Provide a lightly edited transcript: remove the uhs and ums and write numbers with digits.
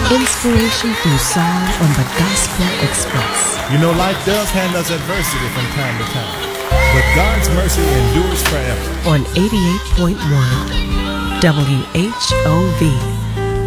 Inspiration through song on the Gospel Express. You know, life does hand us adversity from time to time, but God's mercy endures forever. On 88.1 WHOV.